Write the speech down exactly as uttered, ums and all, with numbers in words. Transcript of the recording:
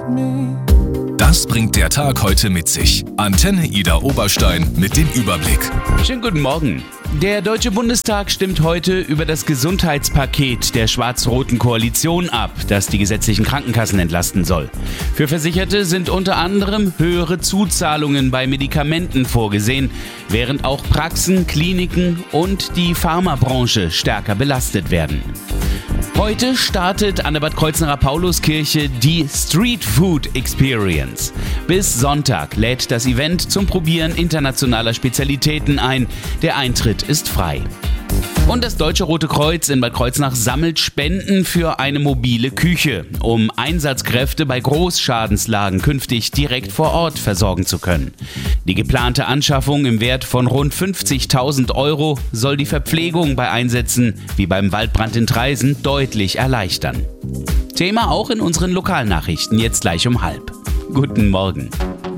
Das bringt der Tag heute mit sich. Antenne Ida Oberstein mit dem Überblick. Schönen guten Morgen. Der Deutsche Bundestag stimmt heute über das Gesundheitspaket der schwarz-roten Koalition ab, das die gesetzlichen Krankenkassen entlasten soll. Für Versicherte sind unter anderem höhere Zuzahlungen bei Medikamenten vorgesehen, während auch Praxen, Kliniken und die Pharmabranche stärker belastet werden. Heute startet an der Bad Kreuznacher Pauluskirche die Street Food Experience. Bis Sonntag lädt das Event zum Probieren internationaler Spezialitäten ein. Der Eintritt ist frei. Und das Deutsche Rote Kreuz in Bad Kreuznach sammelt Spenden für eine mobile Küche, um Einsatzkräfte bei Großschadenslagen künftig direkt vor Ort versorgen zu können. Die geplante Anschaffung im Wert von rund fünfzigtausend Euro soll die Verpflegung bei Einsätzen wie beim Waldbrand in Traisen deutlich erleichtern. Thema auch in unseren Lokalnachrichten jetzt gleich um halb. Guten Morgen.